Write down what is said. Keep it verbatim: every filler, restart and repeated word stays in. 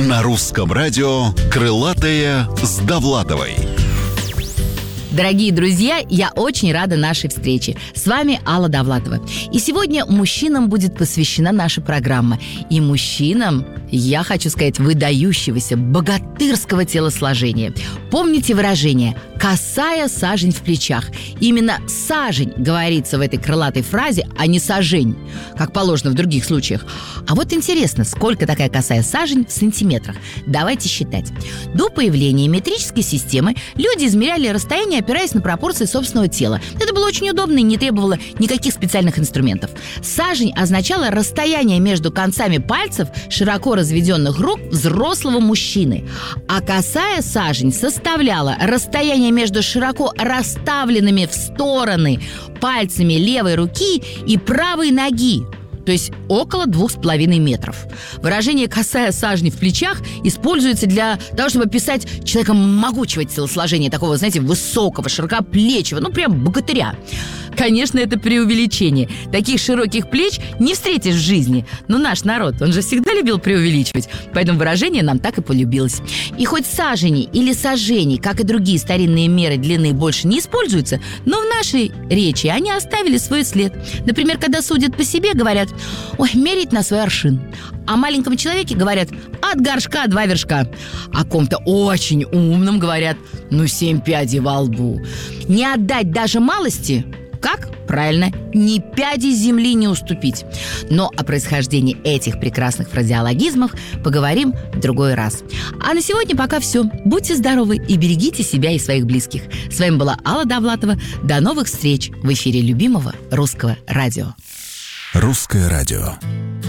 На русском радио «Крылатые с Довлатовой». Дорогие друзья, я очень рада нашей встрече. С вами Алла Довлатова. И сегодня мужчинам будет посвящена наша программа. И мужчинам, я хочу сказать, выдающегося, богатырского телосложения. Помните выражение «косая сажень в плечах»? Именно «сажень» говорится в этой крылатой фразе, а не «сажень», как положено в других случаях. А вот интересно, сколько такая косая сажень в сантиметрах? Давайте считать. До появления метрической системы люди измеряли расстояние, опираясь на пропорции собственного тела. Это было очень удобно и не требовало никаких специальных инструментов. Сажень означало расстояние между концами пальцев широко разведенных рук взрослого мужчины. А косая сажень составляла расстояние между широко расставленными в стороны пальцами левой руки и правой ноги. То есть около двух с половиной метров. Выражение «косая сажень в плечах» используется для того, чтобы описать человека могучего телосложения, такого, знаете, высокого, широкоплечего, ну прям богатыря. Конечно, это преувеличение. Таких широких плеч не встретишь в жизни. Но наш народ, он же всегда любил преувеличивать. Поэтому выражение нам так и полюбилось. И хоть сажени или сажени, как и другие старинные меры длины, больше не используются, но в нашей речи они оставили свой след. Например, когда судят по себе, говорят: «Ой, мерить на свой аршин». О маленьком человеке говорят: «от горшка два вершка». О ком-то очень умном говорят: «ну, семь пядей во лбу». Не отдать даже малости. Как? Правильно, ни пяди земли не уступить. Но о происхождении этих прекрасных фразеологизмов поговорим в другой раз. А на сегодня пока все. Будьте здоровы и берегите себя и своих близких. С вами была Алла Довлатова. До новых встреч в эфире любимого русского радио. Русское радио.